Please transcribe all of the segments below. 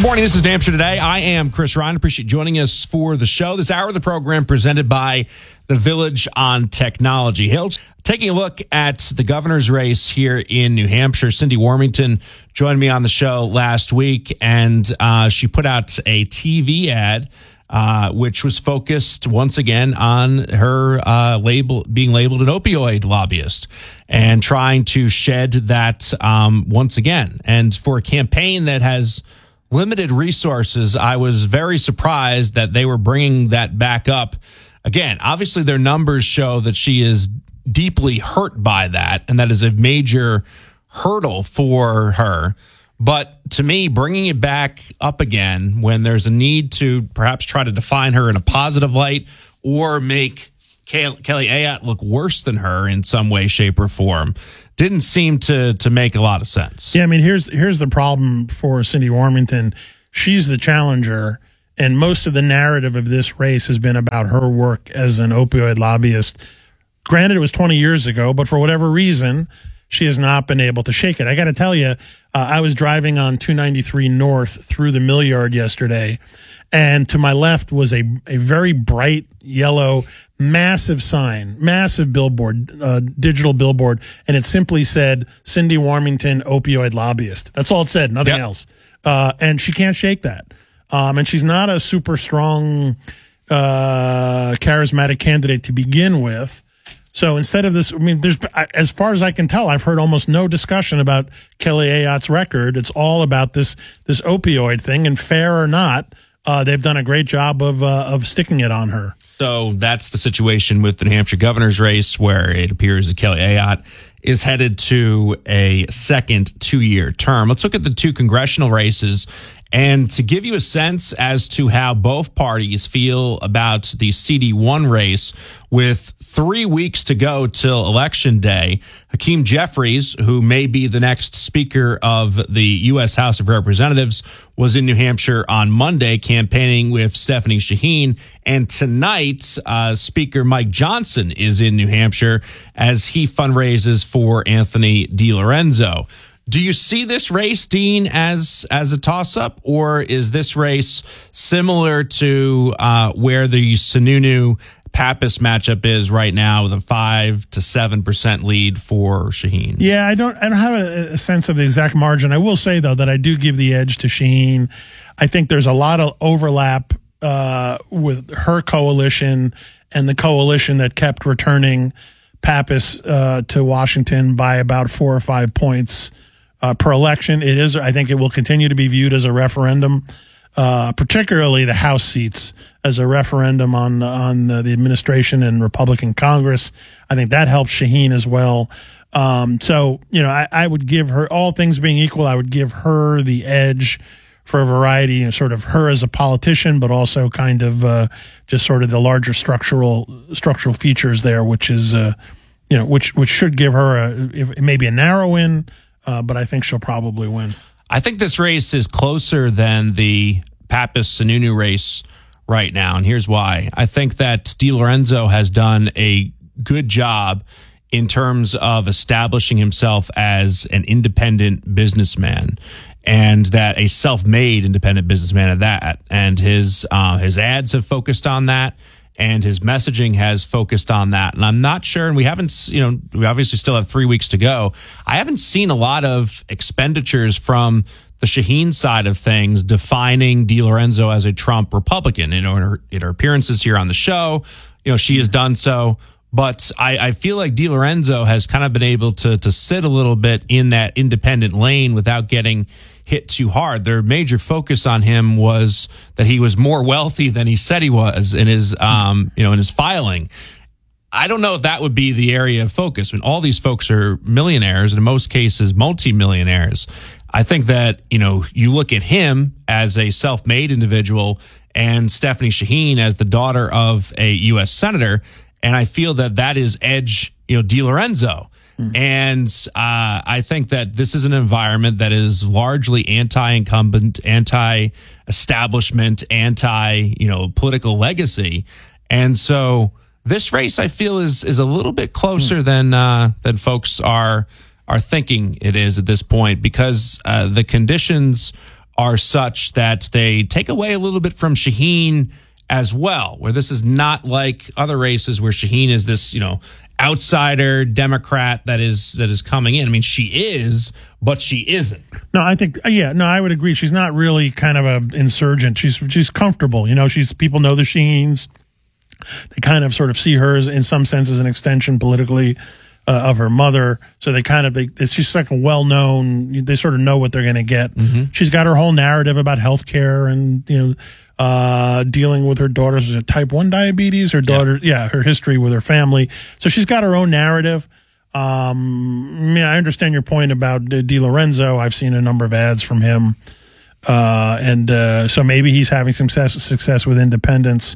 morning. This is New Hampshire Today. I am Chris Ryan. Appreciate you joining us for the show. This hour of the program presented by the Village on Technology. Hills, taking a look at the governor's race here in New Hampshire. Cindy Warmington joined me on the show last week, and she put out a TV ad which was focused once again on her being labeled an opioid lobbyist and trying to shed that once again. And for a campaign that has limited resources, I was very surprised that they were bringing that back up again. Obviously, their numbers show that she is deeply hurt by that, and that is a major hurdle for her. But to me, bringing it back up again when there's a need to perhaps try to define her in a positive light or make Kelly Ayotte look worse than her in some way, shape, or form didn't seem to make a lot of sense. Yeah, I mean, here's the problem for Cindy Warmington. She's the challenger, and most of the narrative of this race has been about her work as an opioid lobbyist. Granted, it was 20 years ago, but for whatever reason, she has not been able to shake it. I got to tell you, I was driving on 293 North through the Mill Yard yesterday, and to my left was a very bright yellow, massive sign, massive billboard, digital billboard, and it simply said, Cindy Warmington, opioid lobbyist. That's all it said, nothing else. And she can't shake that. And she's not a super strong, charismatic candidate to begin with. So instead of this, I mean, as far as I can tell, I've heard almost no discussion about Kelly Ayotte's record. It's all about this opioid thing, and fair or not, they've done a great job of sticking it on her. So that's the situation with the New Hampshire governor's race, where it appears that Kelly Ayotte is headed to a second 2-year term. Let's look at the two congressional races. And to give you a sense as to how both parties feel about the CD1 race, with 3 weeks to go till Election Day, Hakeem Jeffries, who may be the next Speaker of the U.S. House of Representatives, was in New Hampshire on Monday campaigning with Stephanie Shaheen. And tonight, Speaker Mike Johnson is in New Hampshire as he fundraises for Anthony DiLorenzo. Do you see this race, Dean, as a toss-up, or is this race similar to where the Sununu-Pappas matchup is right now, with a 5 to 7% lead for Shaheen? Yeah, I don't have a sense of the exact margin. I will say, though, that I do give the edge to Shaheen. I think there's a lot of overlap with her coalition and the coalition that kept returning Pappas to Washington by about 4 or 5 points per election. It is, I think it will continue to be viewed as a referendum, particularly the House seats, as a referendum on the administration and Republican Congress. I think that helps Shaheen as well. So, I would give her, all things being equal, I would give her the edge for a variety of sort of her as a politician, but also kind of just sort of the larger structural features there, which is, which should give her maybe a narrow win. But I think she'll probably win. I think this race is closer than the Pappas-Sununu race right now, and here's why. I think that DiLorenzo has done a good job in terms of establishing himself as an independent businessman, and that a self-made independent businessman at that. And his ads have focused on that, and his messaging has focused on that. And I'm not sure, and we haven't, we obviously still have 3 weeks to go. I haven't seen a lot of expenditures from the Shaheen side of things defining DiLorenzo as a Trump Republican. In her appearances here on the show, she has done so. But I feel like DiLorenzo has kind of been able to sit a little bit in that independent lane without getting hit too hard. Their major focus on him was that he was more wealthy than he said he was in his, in his filing. I don't know if that would be the area of focus. I mean, all these folks are millionaires, and in most cases, multimillionaires. I think that, you look at him as a self-made individual and Stephanie Shaheen as the daughter of a U.S. senator, and I feel that is edge, DiLorenzo. And I think that this is an environment that is largely anti-incumbent, anti-establishment, political legacy. And so this race, I feel, is a little bit closer than folks are thinking it is at this point, because the conditions are such that they take away a little bit from Shaheen as well, where this is not like other races where Shaheen is this, outsider Democrat that is coming in. I mean, she is, but she isn't. No, I think, I would agree. She's not really kind of an insurgent. She's comfortable. People know the Sheens. They kind of sort of see her as, in some sense, as an extension politically of her mother. So it's just like a well-known, they sort of know what they're going to get. Mm-hmm. She's got her whole narrative about healthcare and, dealing with her daughter's type 1 diabetes, her daughter, her history with her family. So she's got her own narrative. I understand your point about DiLorenzo. I've seen a number of ads from him. So maybe he's having success with independents.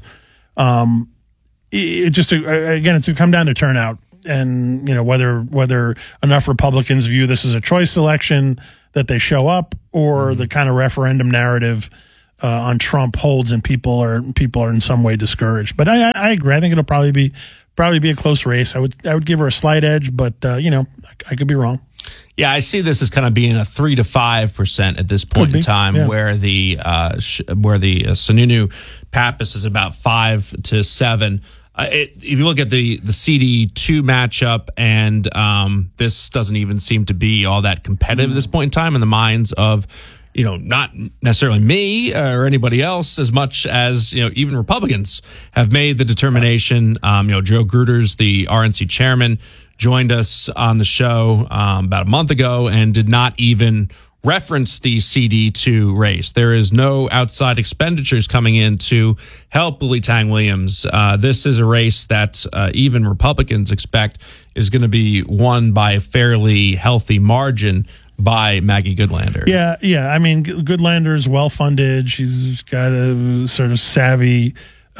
It's going to come down to turnout and, whether enough Republicans view this as a choice election that they show up, or the kind of referendum narrative on Trump holds and people are in some way discouraged. But I agree. I think it'll probably be a close race. I would give her a slight edge, but I could be wrong. Yeah, I see this as kind of being a 3 to 5% at this point in time, where the Sununu Pappas is about 5 to 7. If you look at the CD2 matchup, and this doesn't even seem to be all that competitive at this point in time in the minds of, not necessarily me or anybody else, as much as, even Republicans have made the determination. Joe Gruters, the RNC chairman, joined us on the show about a month ago and did not even reference the CD2 race. There is no outside expenditures coming in to help Lily Tang Williams. This is a race that even Republicans expect is going to be won by a fairly healthy margin by Maggie Goodlander. Yeah. I mean, Goodlander is well-funded. She's got a sort of savvy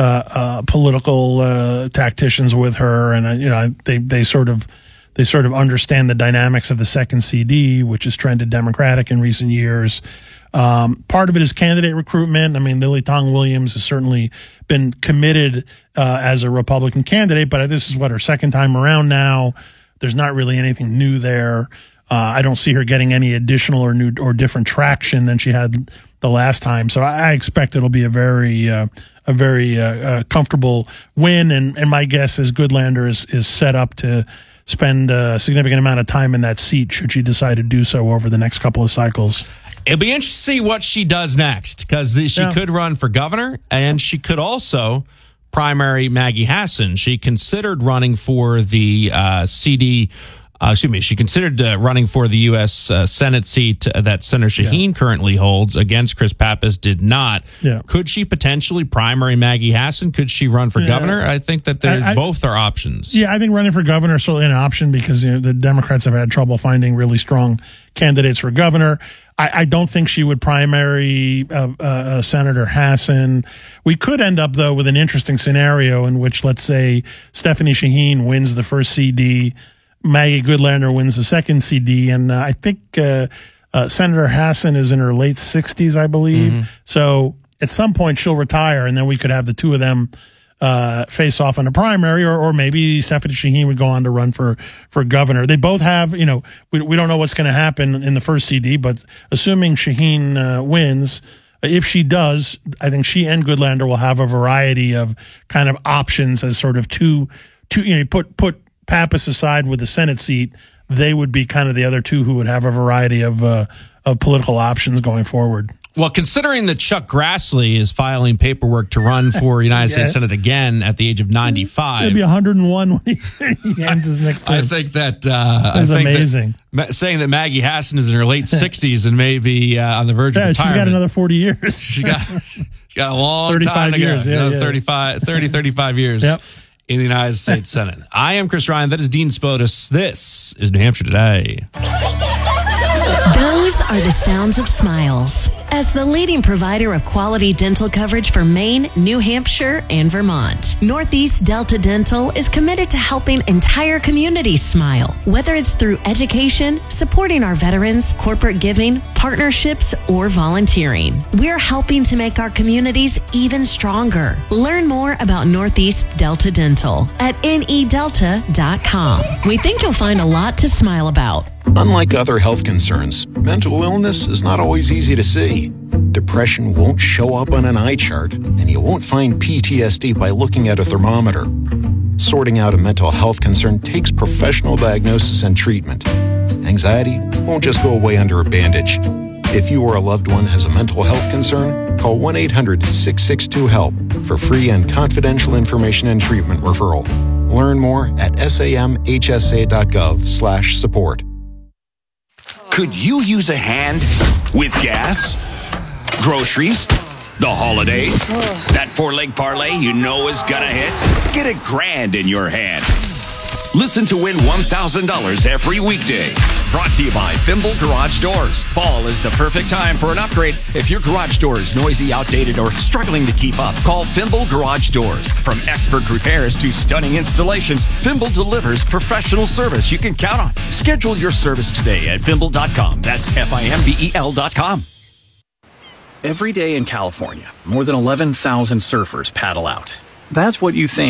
political tacticians with her, and they sort of understand the dynamics of the second CD, which has trended Democratic in recent years. Part of it is candidate recruitment. I mean, Lily Tang Williams has certainly been committed as a Republican candidate, but this is her second time around now. There's not really anything new there. I don't see her getting any additional or new or different traction than she had the last time. So I expect it'll be a very comfortable win. And my guess is Goodlander is set up to spend a significant amount of time in that seat should she decide to do so over the next couple of cycles. It'll be interesting to see what she does next, because she could run for governor, and she could also primary Maggie Hassan. She considered running for the she considered running for the U.S. Senate seat that Senator Shaheen currently holds against Chris Pappas, did not. Yeah. Could she potentially primary Maggie Hassan? Could she run for governor? I think that both are options. Yeah, I think running for governor is certainly an option, because the Democrats have had trouble finding really strong candidates for governor. I don't think she would primary Senator Hassan. We could end up, though, with an interesting scenario in which, let's say, Stephanie Shaheen wins the first CD, Maggie Goodlander wins the second CD, and I think Senator Hassan is in her late 60s, I believe. Mm-hmm. So at some point she'll retire, and then we could have the two of them face off in a primary, or maybe Stephanie Shaheen would go on to run for governor. They both have, we don't know what's going to happen in the first CD, but assuming Shaheen wins, if she does, I think she and Goodlander will have a variety of kind of options as sort of two put Pappas aside with the Senate seat, they would be kind of the other two who would have a variety of political options going forward. Well, considering that Chuck Grassley is filing paperwork to run for United States Senate again at the age of 95. He'll be 101 when he ends his next term. I think that that's amazing. Saying that Maggie Hassan is in her late 60s and may be on the verge of retirement. She's got another 40 years. She got a long time to go. 35 years. Yep. In the United States Senate. I am Chris Ryan. That is Dean Spotus. This is New Hampshire Today. Those are the sounds of smiles. As the leading provider of quality dental coverage for Maine, New Hampshire, and Vermont, Northeast Delta Dental is committed to helping entire communities smile. Whether it's through education, supporting our veterans, corporate giving, partnerships, or volunteering, we're helping to make our communities even stronger. Learn more about Northeast Delta Dental at nedelta.com. We think you'll find a lot to smile about. Unlike other health concerns, mental illness is not always easy to see. Depression won't show up on an eye chart, and you won't find PTSD by looking at a thermometer. Sorting out a mental health concern takes professional diagnosis and treatment. Anxiety won't just go away under a bandage. If you or a loved one has a mental health concern, call 1-800-662-HELP for free and confidential information and treatment referral. Learn more at samhsa.gov/support. Could you use a hand with gas, groceries, the holidays? That four-leg parlay you know is gonna hit? Get $1,000 in your hand. Listen to win $1,000 every weekday. Brought to you by Fimble Garage Doors. Fall is the perfect time for an upgrade. If your garage door is noisy, outdated, or struggling to keep up, call Fimble Garage Doors. From expert repairs to stunning installations, Fimble delivers professional service you can count on. Schedule your service today at Fimble.com. That's Fimbel.com. Every day in California, more than 11,000 surfers paddle out. That's what you think